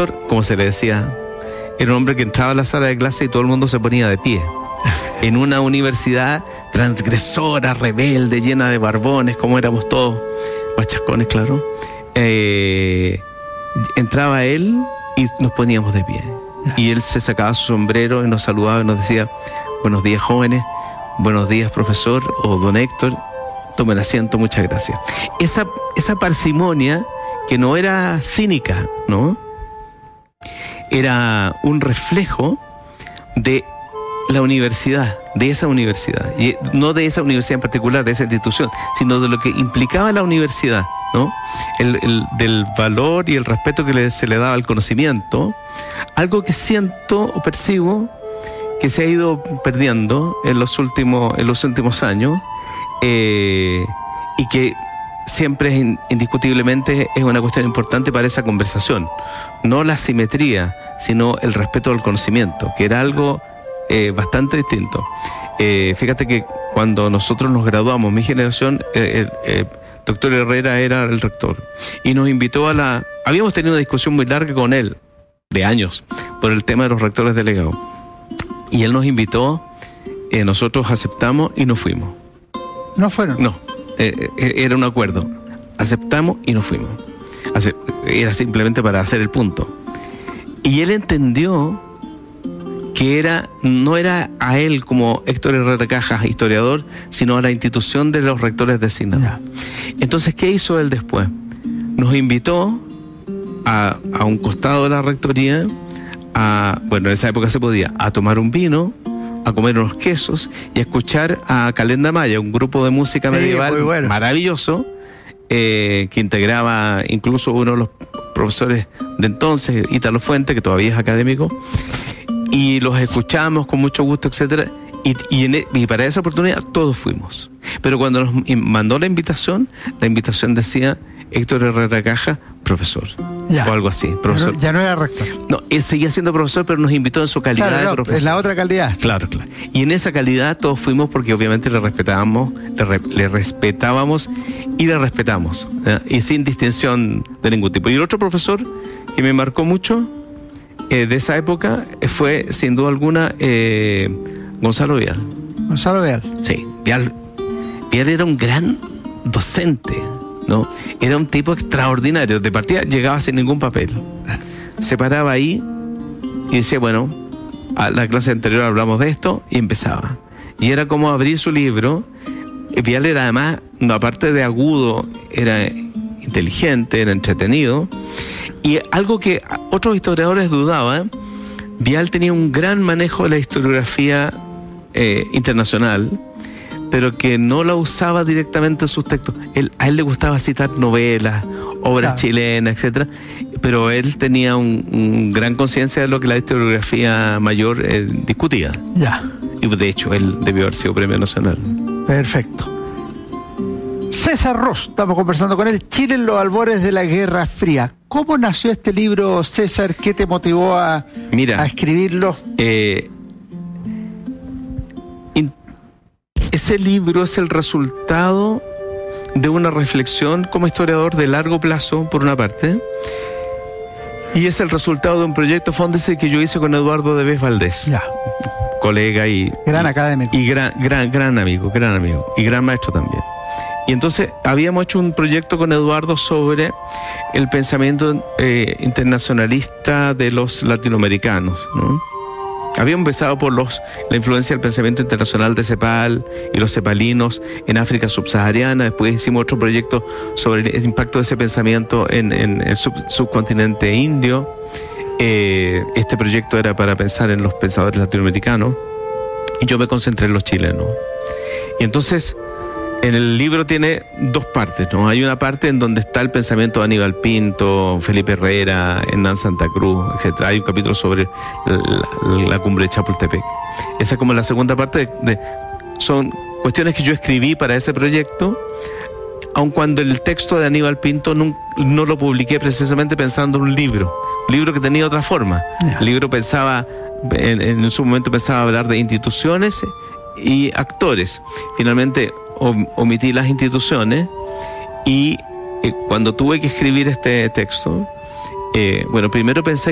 profesor, como se le decía, era un hombre que entraba a la sala de clase y todo el mundo se ponía de pie. En una universidad transgresora, rebelde, llena de barbones, como éramos todos, bachacones, claro, entraba él y nos poníamos de pie. Y él se sacaba su sombrero y nos saludaba y nos decía: buenos días, jóvenes, buenos días, profesor, o don Héctor, tomen asiento, muchas gracias. Esa parsimonia, que no era cínica, ¿no? Era un reflejo de la universidad, de esa universidad, y no de esa universidad en particular, de esa institución, sino de lo que implicaba la universidad, ¿no? Del valor y el respeto que se le daba al conocimiento, algo que siento o percibo que se ha ido perdiendo en los últimos años, y que siempre indiscutiblemente es una cuestión importante para esa conversación. No la simetría, sino el respeto al conocimiento, que era algo bastante distinto. Fíjate que cuando nosotros nos graduamos, mi generación, el doctor Herrera era el rector y nos invitó habíamos tenido una discusión muy larga con él, de años, por el tema de los rectores delegados, y él nos invitó, nosotros aceptamos y nos fuimos. ¿No fueron? No, era un acuerdo, aceptamos y nos fuimos. Era simplemente para hacer el punto, y él entendió que no era a él como Héctor Herrera Cajas, historiador, sino a la institución de los rectores designados. Yeah. Entonces, ¿qué hizo él después? Nos invitó a un costado de la rectoría, en esa época se podía, a tomar un vino, a comer unos quesos y a escuchar a Calenda Maya, un grupo de música medieval maravilloso, que integraba incluso uno de los profesores de entonces, Ítalo Fuente, que todavía es académico, y los escuchamos con mucho gusto, etcétera, y para esa oportunidad todos fuimos. Pero cuando nos mandó la invitación decía Héctor Herrera Caja, profesor, o algo así, profesor. Ya no era rector. No, él seguía siendo profesor, pero nos invitó en su calidad de profesor. En la otra calidad. Claro. Y en esa calidad todos fuimos porque obviamente le respetábamos y le respetamos, y sin distinción de ningún tipo. Y el otro profesor que me marcó mucho de esa época fue, sin duda alguna, Gonzalo Vial. ¿Gonzalo Vial? Sí, Vial era un gran docente, ¿no? Era un tipo extraordinario. De partida llegaba sin ningún papel. Se paraba ahí y decía, bueno, a la clase anterior hablamos de esto, y empezaba. Y era como abrir su libro. Vial era además, aparte de agudo, era inteligente, era entretenido. Y algo que otros historiadores dudaban, Vial tenía un gran manejo de la historiografía internacional, pero que no la usaba directamente en sus textos. A él le gustaba citar novelas, obras chilenas, etcétera, pero él tenía un gran conciencia de lo que la historiografía mayor discutía. Ya. Y de hecho, él debió haber sido premio nacional. Perfecto. César Ross, estamos conversando con él, Chile en los albores de la Guerra Fría. ¿Cómo nació este libro, César? ¿Qué te motivó a escribirlo? Ese libro es el resultado de una reflexión como historiador de largo plazo, por una parte, y es el resultado de un proyecto Fóndese que yo hice con Eduardo Debes Valdés, colega y gran académico, y gran amigo y gran maestro también. Y entonces habíamos hecho un proyecto con Eduardo sobre el pensamiento internacionalista de los latinoamericanos, ¿no? Habíamos empezado por la influencia del pensamiento internacional de Cepal y los cepalinos en África subsahariana. Después hicimos otro proyecto sobre el impacto de ese pensamiento en el subcontinente indio. Este proyecto era para pensar en los pensadores latinoamericanos, y yo me concentré en los chilenos. Y entonces, en el libro tiene dos partes, ¿no? Hay una parte en donde está el pensamiento de Aníbal Pinto, Felipe Herrera, Hernán Santa Cruz, etc. Hay un capítulo sobre la cumbre de Chapultepec. Esa es como la segunda parte son cuestiones que yo escribí para ese proyecto, aun cuando el texto de Aníbal Pinto no lo publiqué precisamente pensando en un libro que tenía otra forma. El libro pensaba, en su momento pensaba hablar de instituciones y actores. Finalmente omití las instituciones, y cuando tuve que escribir este texto, primero pensé